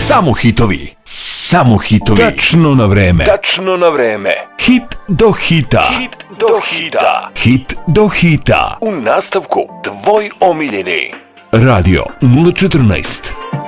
Samo hitovi. Samo hitovi. Tačno na vreme. Tačno na vreme. Hit do hita. Hit do hita. Hit do hita. U nastavku tvoj omiljeni. Radio 014.